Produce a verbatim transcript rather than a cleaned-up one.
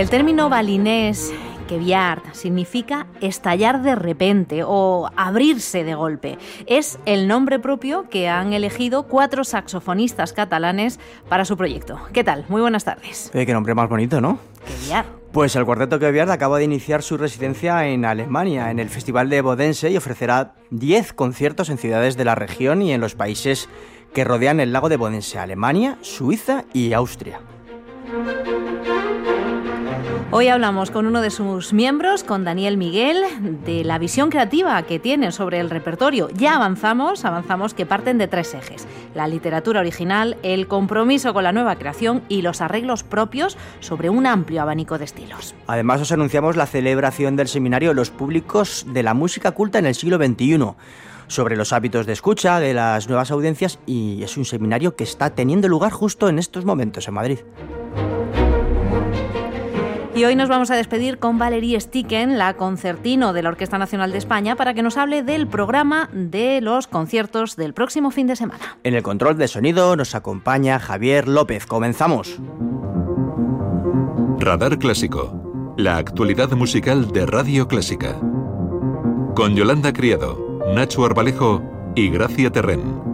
El término balinés queviart significa estallar de repente o abrirse de golpe. Es el nombre propio que han elegido cuatro saxofonistas catalanes para su proyecto. ¿Qué tal? Muy buenas tardes. Eh, qué nombre más bonito, ¿no? Queviart. Pues el Cuarteto Queviart acaba de iniciar su residencia en Alemania, en el Festival de Bodense, y ofrecerá diez conciertos en ciudades de la región y en los países que rodean el lago de Bodense: Alemania, Suiza y Austria. Hoy hablamos con uno de sus miembros, con Daniel Miguel, de la visión creativa que tiene sobre el repertorio. Ya avanzamos, avanzamos que parten de tres ejes: la literatura original, el compromiso con la nueva creación y los arreglos propios sobre un amplio abanico de estilos. Además, os anunciamos la celebración del seminario Los públicos de la música culta en el siglo veintiuno, sobre los hábitos de escucha de las nuevas audiencias, y es un seminario que está teniendo lugar justo en estos momentos en Madrid. Y hoy nos vamos a despedir con Valerie Sticken, la concertino de la Orquesta Nacional de España, para que nos hable del programa de los conciertos del próximo fin de semana. En el control de sonido nos acompaña Javier López. ¡Comenzamos! Radar Clásico, la actualidad musical de Radio Clásica. Con Yolanda Criado, Nacho Arbalejo y Gracia Terrén.